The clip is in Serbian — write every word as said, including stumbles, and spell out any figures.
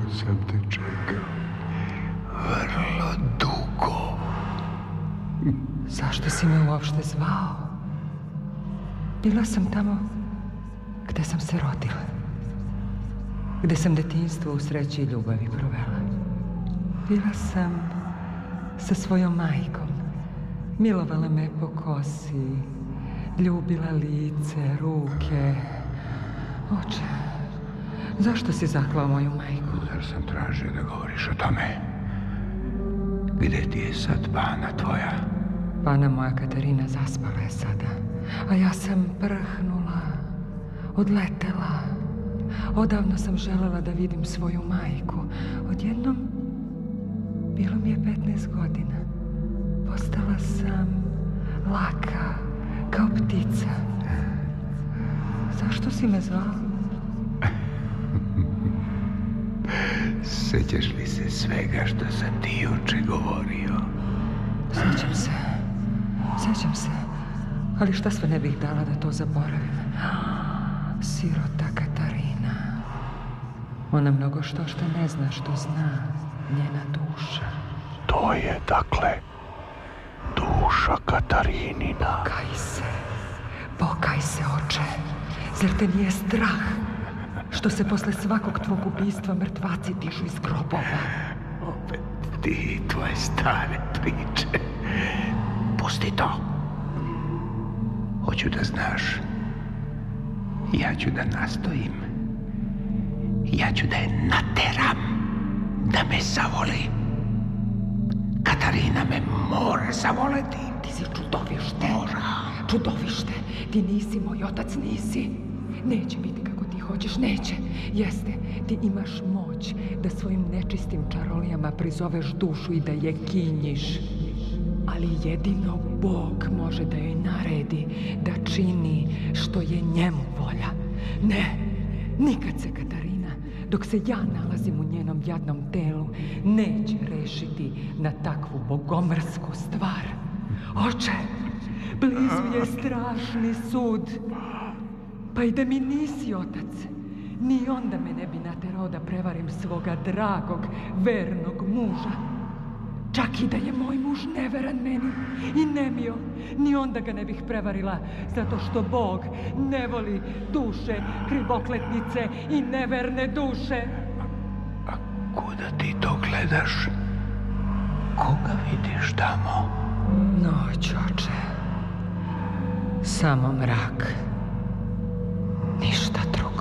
sam te čekao. Vrlo dugo. Zašto si me uopšte zvao? Bila sam tamo gde sam se rodila. Gde sam detinjstvo u sreći i ljubavi provela. Bila sam sa svojom majkom. Milovala me po kosi. Ljubila lice, ruke. Oče, zašto si zaklao moju majku? Zar sam tražio da govoriš o tome? Gde ti je sad pana tvoja? Pana moja Katarina zaspala je sada. A ja sam prhnula, odletela. Odavno sam želela da vidim svoju majku. Odjednom, bilo mi je petnaest godina. Postala sam laka, kao ptica. Zašto si me zvao? Sećaš li se svega što sam ti juče govorio? Sećam se. Sećam se. Ali šta sve ne bih dala da to zaboravim? Sirota Katarina. Ona mnogo što što ne zna što zna. Njena duša. To je, dakle, duša Katarinina. Pokaj se. Pokaj se, oče. Zar te nije strah što se posle svakog tvog ubistva mrtvaci dižu iz grobova? Opet ti i tvoje stare priče. Pusti to. Hoću da znaš. Ja ću da nastojim. Ja ću da je nateram da me zavoli. Katarina me mora zavoleti. Ti si čudovište. Mora. Čudovište. Ti nisi moj otac, nisi. Neće biti kako ti hoćeš, neće. Jeste, ti imaš moć da svojim nečistim čarolijama prizoveš dušu i da je kinjiš. Ali jedino Bog može da joj naredi da čini što je njemu volja. Ne, nikad se Katarina, dok se ja nalazim u njenom jadnom telu, neće rešiti na takvu bogomrsku stvar. Oče, blizu je strašni sud. Pa i da mi nisi otac, ni onda me ne bi naterao da prevarim svoga dragog, vernog muža. Čak i da je moj muž neveran meni i nemio, ni onda ga ne bih prevarila, zato što Bog ne voli duše, krivokletnice i neverne duše. A kuda ti to gledaš? Koga vidiš tamo? Noć, oče. Samo mrak. Ništa drugo.